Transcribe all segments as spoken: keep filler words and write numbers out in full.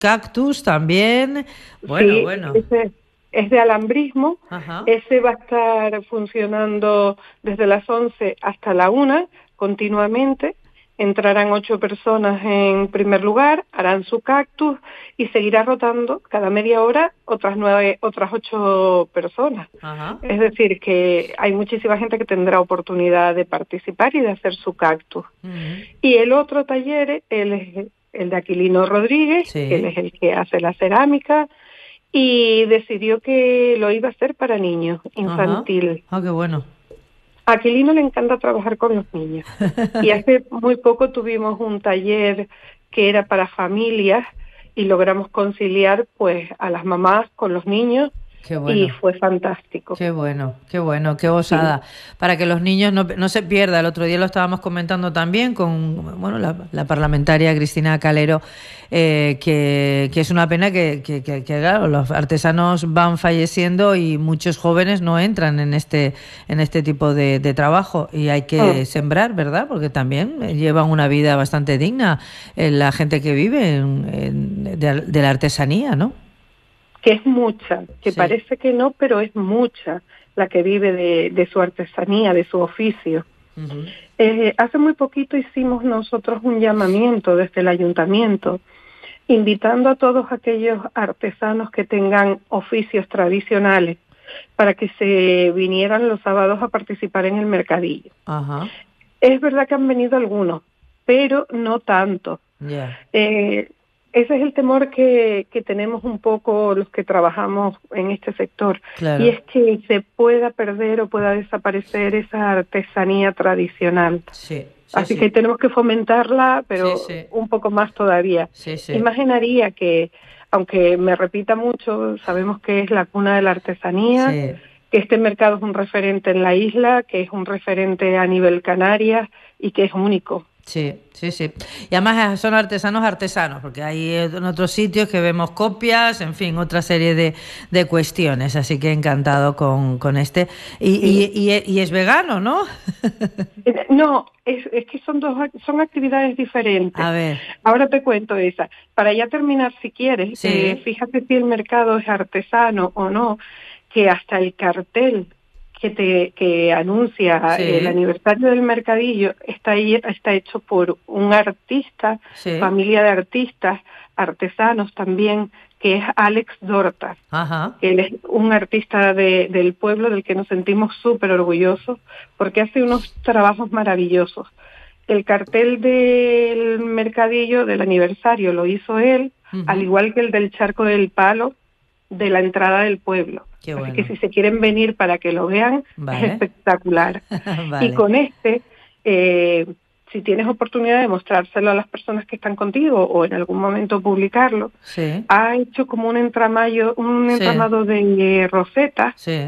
cactus también. Bueno, Sí, bueno. ese es de alambrismo. Ajá. Ese va a estar funcionando desde las once hasta la una continuamente. Entrarán ocho personas en primer lugar, harán su cactus y seguirá rotando cada media hora otras nueve, otras ocho personas. Ajá. Es decir, que hay muchísima gente que tendrá oportunidad de participar y de hacer su cactus. Ujú. Y el otro taller, él es el de Aquilino Rodríguez, que él Sí. es el que hace la cerámica, y decidió que lo iba a hacer para niños, Ajá. infantil. Ah, qué bueno. A Aquilino le encanta trabajar con los niños. Y hace muy poco tuvimos un taller que era para familias y logramos conciliar pues a las mamás con los niños Qué y bueno. fue fantástico. Qué bueno, qué bueno, qué Sí. osada. Para que los niños no, no se pierda. El otro día lo estábamos comentando también con bueno la, la parlamentaria Cristina Calero, eh, que, que es una pena que, que, que, que, claro, los artesanos van falleciendo y muchos jóvenes no entran en este en este tipo de, de trabajo. Y hay que Mm. sembrar, ¿verdad? Porque también llevan una vida bastante digna eh, la gente que vive en, en, de, de la artesanía, ¿no? Que es mucha, que Sí. parece que no, pero es mucha la que vive de, de su artesanía, de su oficio. Uh-huh. Eh, hace muy poquito hicimos nosotros un llamamiento desde el ayuntamiento, invitando a todos aquellos artesanos que tengan oficios tradicionales para que se vinieran los sábados a participar en el mercadillo. Ajá. Es verdad que han venido algunos, pero no tanto. Ya. Yeah. Eh, ese es el temor que, que tenemos un poco los que trabajamos en este sector, Claro. y es que se pueda perder o pueda desaparecer esa artesanía tradicional. Sí, sí, Así sí. que tenemos que fomentarla, pero Sí, sí. un poco más todavía. Sí, sí. Imaginaría que, aunque me repita mucho, sabemos que es la cuna de la artesanía, Sí. que este mercado es un referente en la isla, que es un referente a nivel Canarias y que es único. Sí, sí, sí. Y además son artesanos artesanos, porque hay en otros sitios que vemos copias, en fin, otra serie de, de cuestiones. Así que encantado con, con este. Y, Sí. y, y, y es vegano, ¿no? No, es, es que son dos son actividades diferentes. A ver. Ahora te cuento esa. Para ya terminar, si quieres, Sí. eh, fíjate si el mercado es artesano o no, que hasta el cartel que te que anuncia Sí. el aniversario del mercadillo está ahí, está hecho por un artista, Sí. familia de artistas, artesanos también, que es Alex Dorta. Ajá. Él es un artista de, del pueblo del que nos sentimos súper orgullosos porque hace unos trabajos maravillosos. El cartel del mercadillo del aniversario lo hizo él, Uh-huh. al igual que el del Charco del Palo de la entrada del pueblo. Qué Así bueno. que si se quieren venir para que lo vean, Vale. es espectacular. Vale. Y con este, eh, si tienes oportunidad de mostrárselo a las personas que están contigo o en algún momento publicarlo, Sí. ha hecho como un entramado, un Sí. entramado de rosetas, Sí.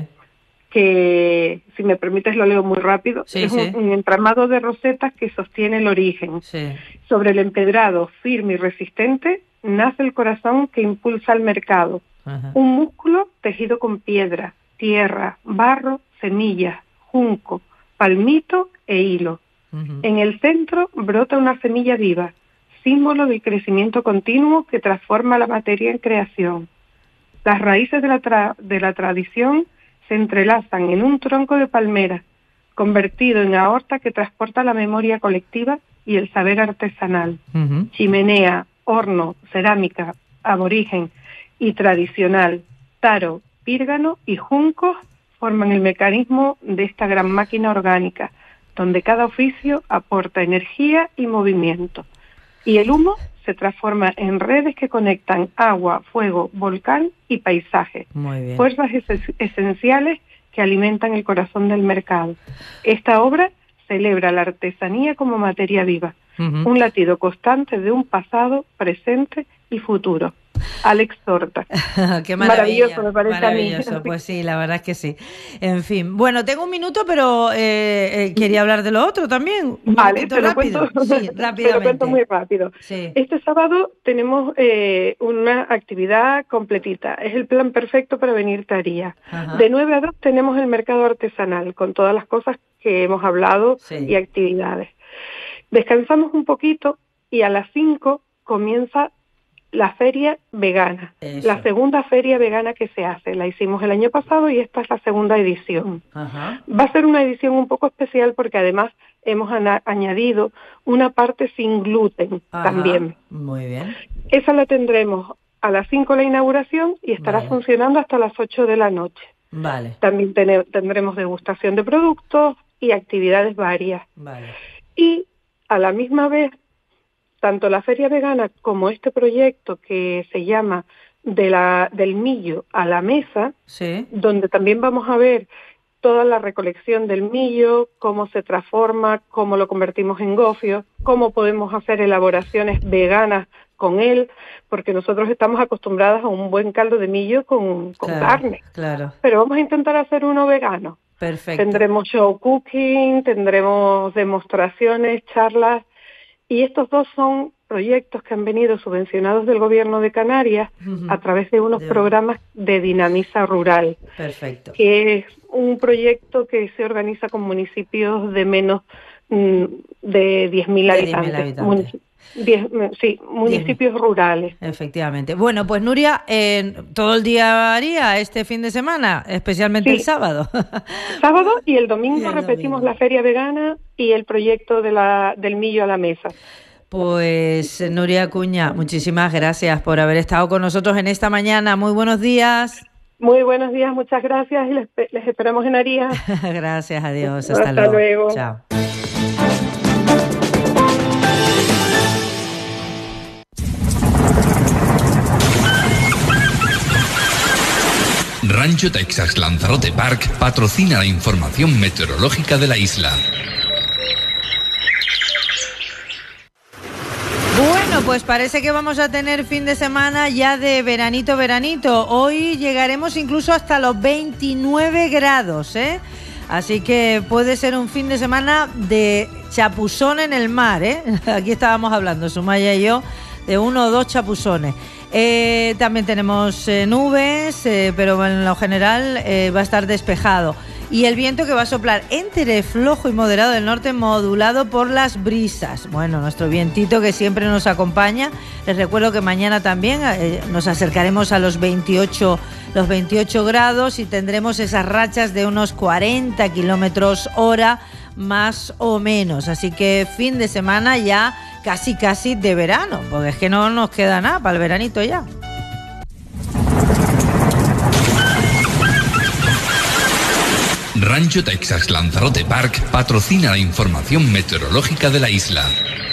que, si me permites, lo leo muy rápido. Sí, es un, sí. un entramado de rosetas que sostiene el origen. Sí. Sobre el empedrado firme y resistente nace el corazón que impulsa al mercado. Ajá. Un músculo tejido con piedra, tierra, barro, semillas, junco, palmito e hilo. Uh-huh. En el centro brota una semilla viva, símbolo del crecimiento continuo que transforma la materia en creación. Las raíces de la, tra- de la tradición se entrelazan en un tronco de palmera, convertido en aorta que transporta la memoria colectiva y el saber artesanal. Uh-huh. Chimenea, horno, cerámica, aborigen y tradicional, taro, pírgano y juncos forman el mecanismo de esta gran máquina orgánica, donde cada oficio aporta energía y movimiento. Y el humo se transforma en redes que conectan agua, fuego, volcán y paisaje. Muy bien. Fuerzas es- esenciales que alimentan el corazón del mercado. Esta obra celebra la artesanía como materia viva, Uh-huh. un latido constante de un pasado, presente y futuro. Alex Dorta. Qué Maravilloso, maravilla, me parece a mí. maravilloso. Pues sí, la verdad es que sí. En fin, bueno, tengo un minuto, pero eh, eh, quería hablar de lo otro también. Un Vale, minutito te lo rápido. cuento, Sí, te lo cuento rápidamente. muy rápido. Sí. Este sábado tenemos eh, una actividad completita. Es el plan perfecto para venirte a Aría. Ajá. De nueve a dos tenemos el mercado artesanal, con todas las cosas que hemos hablado Sí. y actividades. Descansamos un poquito y a las cinco comienza la feria vegana, Eso. la segunda feria vegana que se hace. La hicimos el año pasado y esta es la segunda edición. Ajá. Va a ser una edición un poco especial porque además hemos ana- añadido una parte sin gluten. Ajá. También. Muy bien. Esa la tendremos a las cinco la inauguración y estará Vale. funcionando hasta las ocho de la noche. Vale, También tene- tendremos degustación de productos y actividades varias. vale. Y a la misma vez, tanto la feria vegana como este proyecto que se llama de la, del millo a la mesa, Sí. donde también vamos a ver toda la recolección del millo, cómo se transforma, cómo lo convertimos en gofio, cómo podemos hacer elaboraciones veganas con él, porque nosotros estamos acostumbrados a un buen caldo de millo con, con Claro, carne, claro. pero vamos a intentar hacer uno vegano. Perfecto. Tendremos show cooking, tendremos demostraciones, charlas, y estos dos son proyectos que han venido subvencionados del Gobierno de Canarias Ujú. a través de unos De- programas de Dinamiza Rural, Perfecto. que es un proyecto que se organiza con municipios de menos mm, de diez mil De habitantes. diez mil habitantes. Munici- diez, sí, municipios rurales. Efectivamente. Bueno, pues Nuria, eh, todo el día haría este fin de semana, especialmente Sí. el sábado. Sábado y el domingo Y el repetimos domingo. la feria vegana y el proyecto de la, del millo a la mesa. Pues eh, Nuria Acuña, muchísimas gracias por haber estado con nosotros en esta mañana. Muy buenos días. Muy buenos días, muchas gracias y les, les esperamos en Arias. Gracias, adiós. Hasta, Hasta luego. Chao. Rancho Texas Lanzarote Park patrocina la información meteorológica de la isla. Bueno, pues parece que vamos a tener fin de semana ya de veranito, veranito. Hoy llegaremos incluso hasta los veintinueve grados, ¿eh? Así que puede ser un fin de semana de chapuzón en el mar, ¿eh? Aquí estábamos hablando, Sumaya y yo, de uno o dos chapuzones. Eh, también tenemos eh, nubes, eh, pero en lo general eh, va a estar despejado. Y el viento que va a soplar entre flojo y moderado del norte, modulado por las brisas. Bueno, nuestro vientito que siempre nos acompaña. Les recuerdo que mañana también eh, nos acercaremos a los veintiocho, los veintiocho grados y tendremos esas rachas de unos cuarenta kilómetros hora más o menos. Así que fin de semana ya casi casi de verano, porque es que no nos queda nada para el veranito ya. Rancho Texas Lanzarote Park patrocina la información meteorológica de la isla.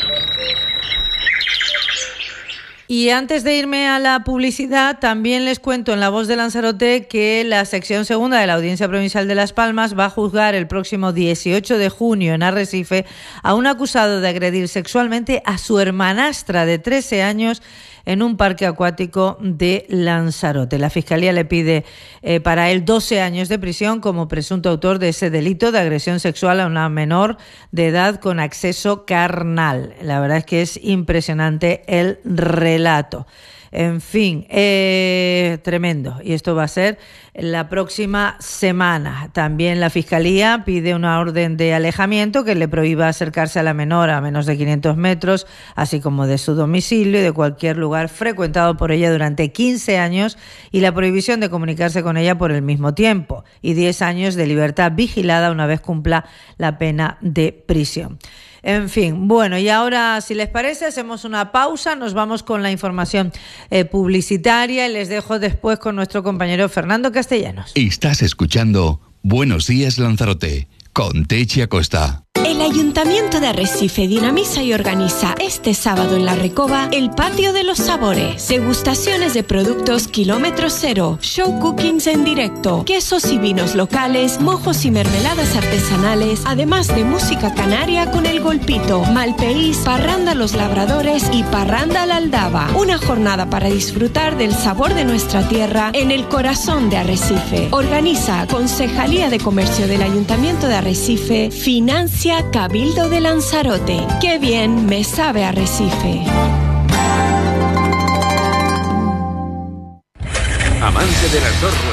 Y antes de irme a la publicidad, también les cuento en La Voz de Lanzarote que la sección segunda de la Audiencia Provincial de Las Palmas va a juzgar el próximo dieciocho de junio en Arrecife a un acusado de agredir sexualmente a su hermanastra de trece años en un parque acuático de Lanzarote. La Fiscalía le pide eh, para él doce años de prisión como presunto autor de ese delito de agresión sexual a una menor de edad con acceso carnal. La verdad es que es impresionante el relato. En fin, eh, tremendo. Y esto va a ser la próxima semana. También la Fiscalía pide una orden de alejamiento que le prohíba acercarse a la menor a menos de quinientos metros, así como de su domicilio y de cualquier lugar frecuentado por ella durante quince años y la prohibición de comunicarse con ella por el mismo tiempo y diez años de libertad vigilada una vez cumpla la pena de prisión. En fin, bueno, y ahora, si les parece, hacemos una pausa, nos vamos con la información eh, publicitaria y les dejo después con nuestro compañero Fernando Castellanos. Estás escuchando Buenos Días Lanzarote con Techi Acosta. El Ayuntamiento de Arrecife dinamiza y organiza este sábado en La Recoba el Patio de los Sabores. Degustaciones de productos kilómetro cero, show cookings en directo, quesos y vinos locales, mojos y mermeladas artesanales, además de música canaria con el golpito, malpeís, parranda Los Labradores y parranda La Aldaba. Una jornada para disfrutar del sabor de nuestra tierra en el corazón de Arrecife. Organiza Concejalía de Comercio del Ayuntamiento de Arrecife, financia Cabildo de Lanzarote. ¡Qué bien me sabe Arrecife! Amante de las dos ruedas,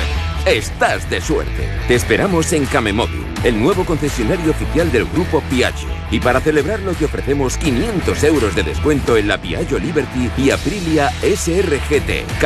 estás de suerte. Te esperamos en Camemóvil, el nuevo concesionario oficial del grupo Piaggio. Y para celebrarlo te ofrecemos quinientos euros de descuento en la Piaggio Liberty y Aprilia S R G T.